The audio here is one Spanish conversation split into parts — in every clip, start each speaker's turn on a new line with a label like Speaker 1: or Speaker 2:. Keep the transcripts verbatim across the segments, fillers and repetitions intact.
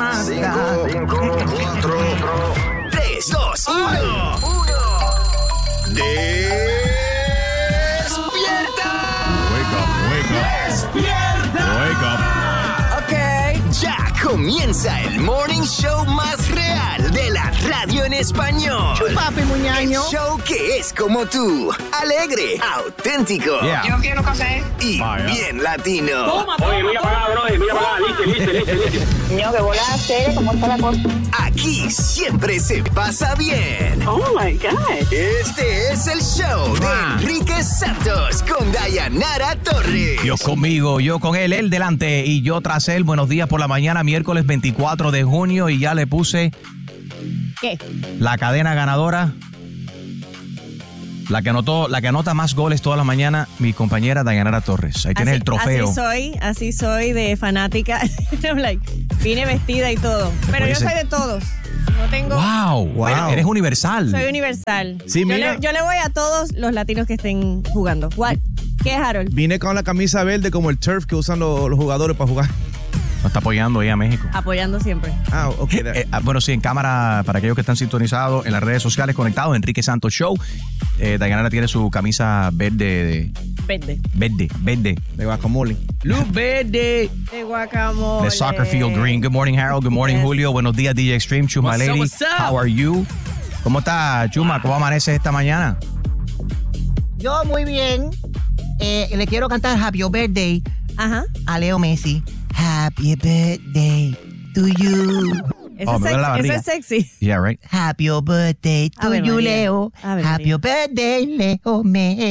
Speaker 1: más.
Speaker 2: Cinco, cinco, cuatro, tres, dos, uno. ¡Despierta!
Speaker 3: Wake up, wake up.
Speaker 2: ¡Despierta!
Speaker 3: Wake up.
Speaker 2: Ok. Ya comienza el morning show más real de la radio en español.
Speaker 1: Chupapi muñaño.
Speaker 2: El show que es como tú. Alegre, auténtico.
Speaker 3: Yeah.
Speaker 4: Yo quiero café.
Speaker 2: Y
Speaker 3: Vaya.
Speaker 2: bien latino.
Speaker 4: Toma, toma,
Speaker 5: Oye, mira para acá, bro, mira para acá, listo, listo, listo, listo.
Speaker 4: Niño, que volada seria, ¿cómo está la cosa?
Speaker 2: Aquí siempre se pasa bien.
Speaker 4: Oh, my God.
Speaker 2: Este es el show de
Speaker 3: Ah.
Speaker 2: Enrique Santos con Dayanara Torres.
Speaker 6: Yo conmigo, yo con él, él delante y yo tras él. Buenos días por la mañana, miércoles veinticuatro de junio y ya le puse
Speaker 1: ¿Qué?
Speaker 6: la cadena ganadora. La que anotó, la que anota más goles toda la mañana, mi compañera Dayanara Torres. Ahí tienes
Speaker 1: Así-
Speaker 6: el trofeo.
Speaker 1: Así soy, así soy de fanática. I'm like, vine vestida y todo. Pero yo
Speaker 6: Parece-
Speaker 1: soy de todos. No tengo...
Speaker 6: Wow,
Speaker 3: Wow.
Speaker 6: Eres, eres universal.
Speaker 1: Soy universal.
Speaker 3: Sí,
Speaker 1: yo,
Speaker 3: mira.
Speaker 1: le, yo le voy a todos los latinos que estén jugando. What? ¿Qué, Harold?
Speaker 3: Vine con la camisa verde como el turf que usan los, los jugadores para jugar.
Speaker 6: Nos está apoyando ahí a México.
Speaker 1: Apoyando siempre.
Speaker 3: Ah, ok.
Speaker 6: Eh, ah, bueno, sí, en cámara, para aquellos que están sintonizados en las redes sociales conectados, Enrique Santos Show. Eh, Dayanara tiene su camisa verde, de,
Speaker 1: Verde.
Speaker 6: verde, verde.
Speaker 3: De guacamole.
Speaker 6: Luz verde.
Speaker 1: De guacamole.
Speaker 6: The soccer field green. Good morning, Harold. Good morning,
Speaker 1: Yes.
Speaker 6: Julio. Buenos días, D J Extreme. Chuma
Speaker 7: What's up,
Speaker 6: Lady.
Speaker 7: what's up?
Speaker 6: How are you? ¿Cómo está, Chuma? ¿Cómo amaneces esta mañana?
Speaker 8: Yo muy bien. Eh, le quiero cantar Happy Birthday
Speaker 1: Ajá.
Speaker 8: a Leo Messi. Happy birthday to you.
Speaker 1: Eso,
Speaker 6: Oh,
Speaker 1: es,
Speaker 6: me duele la
Speaker 1: sexy, eso
Speaker 6: barriga.
Speaker 1: es sexy.
Speaker 6: Yeah, right.
Speaker 8: Happy birthday to
Speaker 1: Ave
Speaker 8: you,
Speaker 1: María.
Speaker 8: Leo.
Speaker 1: Ave
Speaker 8: Happy
Speaker 1: María.
Speaker 8: birthday, Leo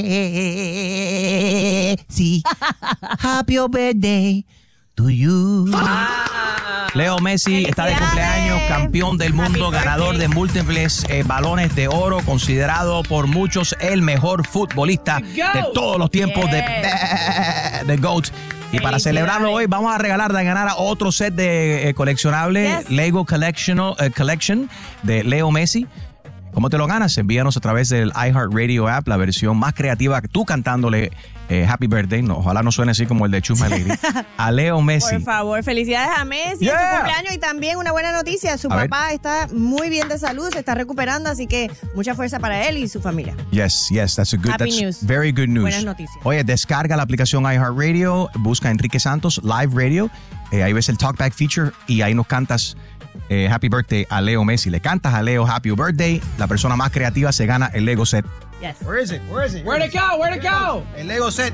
Speaker 8: Messi. Happy birthday to you.
Speaker 6: Leo Messi está de
Speaker 1: ¡Felicidades!
Speaker 6: cumpleaños, campeón del mundo,
Speaker 1: Happy
Speaker 6: ganador
Speaker 1: birthday.
Speaker 6: de múltiples eh, balones de oro, considerado por muchos el mejor futbolista de todos los tiempos de, de GOAT. Y para
Speaker 1: Felicidades.
Speaker 6: celebrarlo hoy vamos a regalar de ganar otro set de eh, coleccionables
Speaker 1: Yes.
Speaker 6: Lego Collection, eh, Collection de Leo Messi. ¿Cómo te lo ganas? Envíanos a través del iHeartRadio app, la versión más creativa, tú cantándole eh, Happy Birthday, no, ojalá no suene así como el de Chuma Lady, a Leo Messi.
Speaker 1: Por favor, felicidades a Messi en
Speaker 6: Yeah.
Speaker 1: su cumpleaños y también una buena noticia, su
Speaker 6: A ver.
Speaker 1: papá está muy bien de salud, se está recuperando, así que mucha fuerza para él y su familia.
Speaker 6: Yes, yes, that's a good,
Speaker 1: Happy
Speaker 6: that's
Speaker 1: news.
Speaker 6: very good news.
Speaker 1: Buenas noticias.
Speaker 6: Oye, descarga la aplicación iHeartRadio, busca Enrique Santos Live Radio, eh, ahí ves el Talkback feature y ahí nos cantas eh, Happy Birthday a Leo Messi. Le cantas a Leo Happy Birthday, la persona más creativa se gana el Lego set.
Speaker 1: Yes.
Speaker 3: Where is it? Where is it?
Speaker 7: Where'd it go? Where'd it go?
Speaker 3: El Lego set.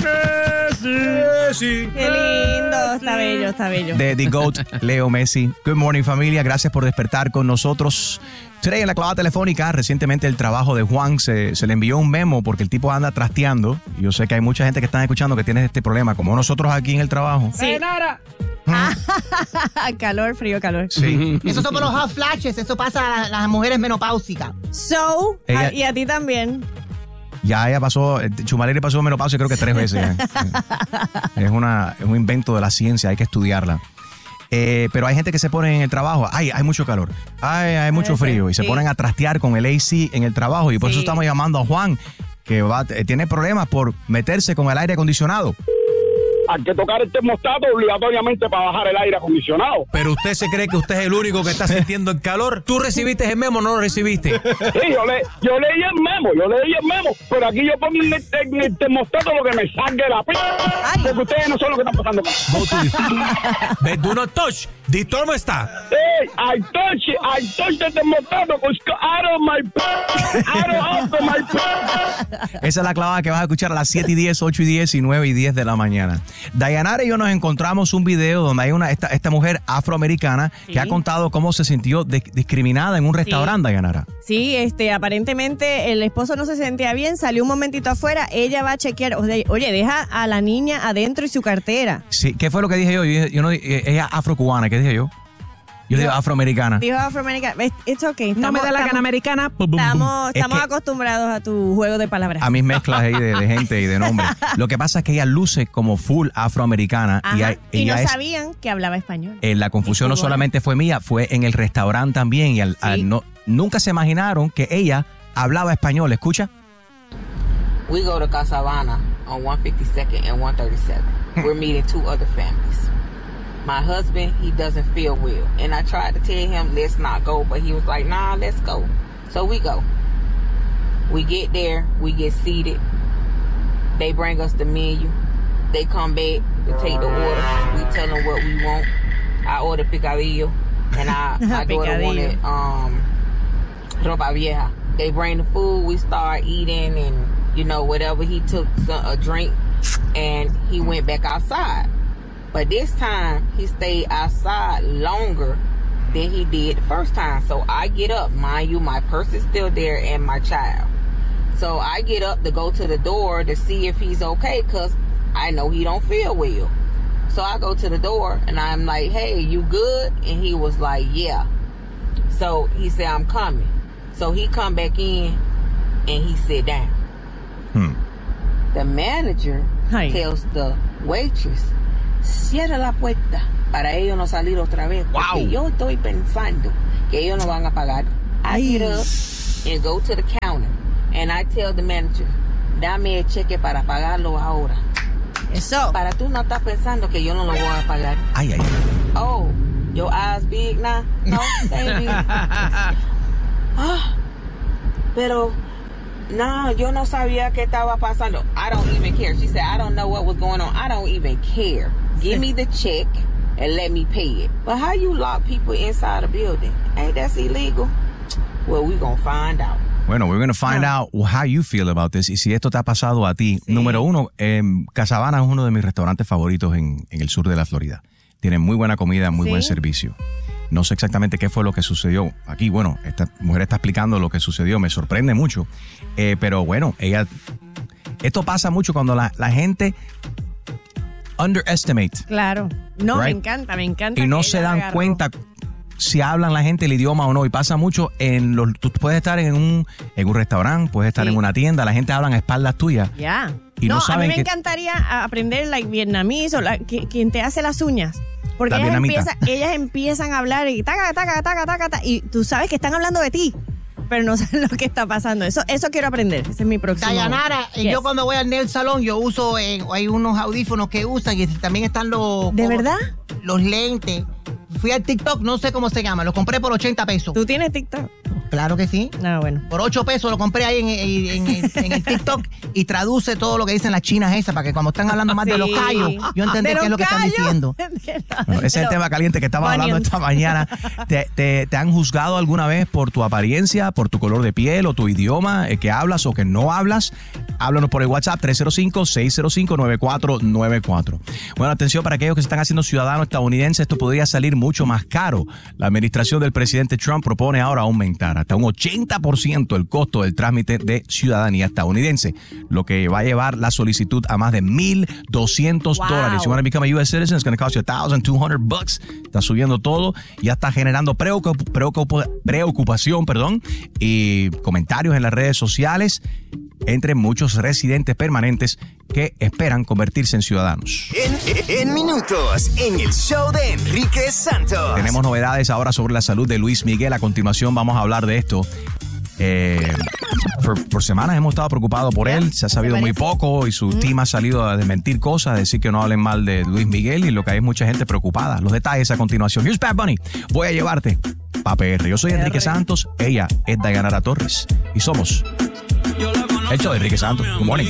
Speaker 6: Messi.
Speaker 1: Qué lindo, está bello, está bello.
Speaker 6: De The GOAT, Leo Messi. Good morning, familia. Gracias por despertar con nosotros. Today, en la clavada telefónica, recientemente el trabajo de Juan se, se le envió un memo porque el tipo anda trasteando. Yo sé que hay mucha gente que está escuchando que tiene este problema, como nosotros aquí en el trabajo.
Speaker 1: Sí. calor, frío, calor.
Speaker 6: Sí.
Speaker 8: Esos son los hot flashes. Eso pasa a las mujeres menopáusicas.
Speaker 1: So,
Speaker 6: Ella-
Speaker 1: a- y a ti también.
Speaker 6: Ya ella pasó, Chumaleri pasó menopausia creo que tres veces. ya. Es, una, es un invento de la ciencia, hay que estudiarla. Eh, pero hay gente que se pone en el trabajo, ay, hay mucho calor, ay, hay mucho
Speaker 1: Puede ser,
Speaker 6: frío, y se
Speaker 1: sí.
Speaker 6: ponen a trastear con el A C en el trabajo, y por eso
Speaker 1: Sí.
Speaker 6: estamos llamando a Juan, que va, eh, tiene problemas por meterse con el aire acondicionado.
Speaker 5: Hay que tocar el termostato obligatoriamente para bajar el aire acondicionado.
Speaker 7: Pero usted se cree que usted es el único que está sintiendo el calor. ¿Tú recibiste el memo o no lo recibiste?
Speaker 5: Sí, yo, le, yo leí el memo, yo leí el memo, pero aquí yo pongo en el, en el termostato lo que me salga de la p...
Speaker 1: Ay.
Speaker 5: Porque ustedes no son los que están pasando.
Speaker 7: Go to the... But do not touch. The thermostat.
Speaker 5: Hey, I touch it, I touch the termostato, it's out of my p... Out of my p...
Speaker 6: Esa es la clavada que vas a escuchar a las siete y diez, ocho y diez y nueve y diez de la mañana. Dayanara y yo nos encontramos un video donde hay una esta, esta mujer afroamericana
Speaker 1: Sí.
Speaker 6: que ha contado cómo se sintió de- discriminada en un restaurante, Dayanara.
Speaker 1: Sí, este, aparentemente el esposo no se sentía bien, salió un momentito afuera, ella va a chequear, oye, oye, deja a la niña adentro y su cartera.
Speaker 6: Sí, ¿qué fue lo que dije yo? Yo, dije- yo no, eh, ella es afrocubana, ¿qué dije yo? Yo digo afroamericana.
Speaker 1: Dijo afroamericana, it's okay.
Speaker 7: No me
Speaker 1: estamos-
Speaker 7: da la gana
Speaker 1: estamos-
Speaker 7: americana. Pum, pum, pum.
Speaker 1: Estamos,
Speaker 6: Es
Speaker 1: estamos
Speaker 6: que-
Speaker 1: acostumbrados a tu juego de palabras.
Speaker 6: A mis mezclas ahí de, de gente y de nombres. Lo que pasa es que ella luce como full afroamericana.
Speaker 1: Ajá,
Speaker 6: y, hay-
Speaker 1: y
Speaker 6: ella
Speaker 1: no
Speaker 6: es,
Speaker 1: sabían que hablaba español.
Speaker 6: eh, la confusión
Speaker 1: Y
Speaker 6: no
Speaker 1: cubana.
Speaker 6: solamente fue mía, fue en el restaurante también. Y al, al
Speaker 1: Sí.
Speaker 6: no, nunca se imaginaron que ella hablaba español. ¿Escucha?
Speaker 9: We go to Casa Habana on one fifty-second and one thirty-seven. We're meeting two other families. my husband, he doesn't feel well. And I tried to tell him, let's not go. But he was like, nah, let's go. So we go. We get there. We get seated. They bring us the menu. They come back to take the order. We tell them what we want. I ordered picadillo. And I, my daughter wanted um, ropa vieja. They bring the food. We start eating and, you know, whatever. He took some, a drink and he went back outside. But this time, he stayed outside longer than he did the first time. So I get up. Mind you, my purse is still there and my child. So I get up to go to the door to see if he's okay because I know he don't feel well. So I go to the door and I'm like, hey, you good? And he was like, yeah. So he said, I'm coming. So he come back in and he sit down.
Speaker 6: Hmm.
Speaker 9: The manager
Speaker 1: Hi.
Speaker 9: tells the waitress, cierra la puerta para ellos no salir otra vez.
Speaker 6: Wow.
Speaker 9: Porque yo estoy pensando que ellos no van a pagar. I get up and go to the counter and I tell the manager, dame el cheque para pagarlo ahora.
Speaker 1: Eso.
Speaker 9: Para tú no estás pensando que yo no lo voy a pagar.
Speaker 6: Ay, ay, ay.
Speaker 9: Oh, your eyes big now? No, they big. Ah, pero no, yo no sabía qué estaba pasando. I don't even care. She said, I don't know what was going on. I don't even care. Give me the check and let me pay it. But how you lock people inside a building? Ain't that illegal? Well, we gonna find out.
Speaker 6: Bueno, we're going to find ah. out how you feel about this y si esto te ha pasado a ti. Sí. Número uno, eh, Casabana es uno de mis restaurantes favoritos en, en el sur de la Florida. Tienen muy buena comida, muy ¿Sí? buen servicio. No sé exactamente qué fue lo que sucedió. Aquí, bueno, esta mujer está explicando lo que sucedió. Me sorprende mucho. Eh, pero bueno, ella... Esto pasa mucho cuando la, la gente underestimate.
Speaker 1: Claro. No,
Speaker 6: right?
Speaker 1: me encanta, me encanta.
Speaker 6: Y no se dan agarró. cuenta si hablan la gente el idioma o no. Y pasa mucho en los... Tú puedes estar en un, en un restaurante, puedes estar sí. en una tienda, la gente habla a espaldas tuyas.
Speaker 1: Ya. Yeah.
Speaker 6: Y no,
Speaker 1: no
Speaker 6: saben
Speaker 1: a mí me
Speaker 6: que...
Speaker 1: encantaría aprender like vietnamís o la, que, quien te hace las uñas. Porque
Speaker 6: la
Speaker 1: ellas,
Speaker 6: vietnamita.
Speaker 1: empieza, ellas empiezan a hablar y taca, taca, taca, taca, taca, y tú sabes que están hablando de ti, pero no sabes lo que está pasando. Eso eso quiero aprender. Ese es mi próximo.
Speaker 8: Dayanara, yes. yo cuando voy al nail salón, yo uso, eh, hay unos audífonos que usan y también están los...
Speaker 1: ¿De como, verdad?
Speaker 8: Los lentes. Fui al TikTok, no sé cómo se llama, lo compré por ochenta pesos.
Speaker 1: ¿Tú tienes TikTok?
Speaker 8: Claro que sí.
Speaker 1: Ah, bueno.
Speaker 8: Por ocho pesos lo compré ahí en, en, en, en el TikTok y traduce todo lo que dicen las chinas esas para que cuando están hablando más sí. de los callos, yo entender qué es lo que están diciendo.
Speaker 6: Bueno, ese es el tema caliente que estamos hablando esta mañana. ¿Te, te, ¿Te han juzgado alguna vez por tu apariencia, por tu color de piel o tu idioma eh, que hablas o que no hablas? Háblanos por el WhatsApp tres cero cinco, seis cero cinco, nueve cuatro nueve cuatro. Bueno, atención para aquellos que se están haciendo ciudadanos estadounidenses, esto podría salir mucho más caro. La administración del presidente Trump propone ahora aumentar hasta un ochenta por ciento el costo del trámite de ciudadanía estadounidense, lo que va a llevar la solicitud a más de mil doscientos dólares. You want to become a U S citizen, it's going to cost you one thousand two hundred bucks. Está subiendo todo, ya está generando preocup, preocup, preocupación, perdón, y comentarios en las redes sociales entre muchos residentes permanentes que esperan convertirse en ciudadanos.
Speaker 2: En, en minutos, en el show de Enrique Santos.
Speaker 6: Tenemos novedades ahora sobre la salud de Luis Miguel. A continuación vamos a hablar de esto. Eh, por, por semanas hemos estado preocupados por él. Se ha sabido muy poco y su mm. team ha salido a desmentir cosas, a decir que no hablen mal de Luis Miguel, y lo que hay es mucha gente preocupada. Los detalles a continuación. Here's Bad Bunny. Voy a llevarte pa' P R. Yo soy Enrique Santos, ella es Dayanara Torres y somos el show de Enrique Santos. Good morning.